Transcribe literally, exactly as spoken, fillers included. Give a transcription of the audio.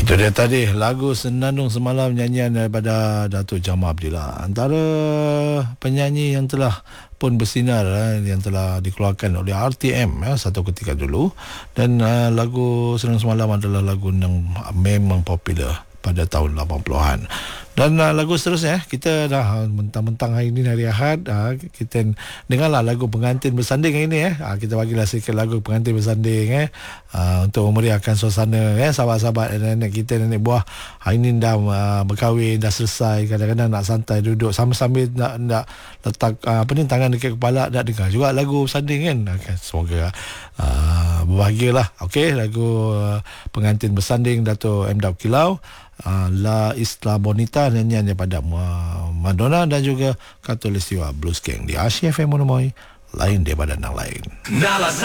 Itu dia tadi lagu Senandung Semalam, nyanyian daripada Datuk Jamal Abdillah, antara penyanyi yang telah pun bersinar eh, yang telah dikeluarkan oleh R T M eh, satu ketika dulu. Dan uh, lagu Senandung Semalam adalah lagu yang memang popular pada tahun lapan puluhan. Dan uh, lagu seterusnya, kita dah mentang-mentang hari ini hari Ahad, uh, kita dengarlah lagu Pengantin Bersanding hari ini. Eh. Uh, kita bagilah sikit lagu Pengantin Bersanding eh, uh, untuk memeriahkan suasana eh, sahabat-sahabat nenek kita, nenek buah hari ini dah uh, berkahwin, dah selesai. Kadang-kadang nak santai duduk sambil-sambil nak, nak letak uh, apa ni, tangan dekat kepala, nak dengar juga lagu bersanding kan. Okay, semoga uh, berbahagialah. Okey, lagu uh, Pengantin Bersanding Dato' M. Daud Kilau, Uh, La Isla Bonita, nyanyian daripada Madonna dan juga Khatulistiwa Blues Gang di Asia F M Monomoy, lain daripada yang lain.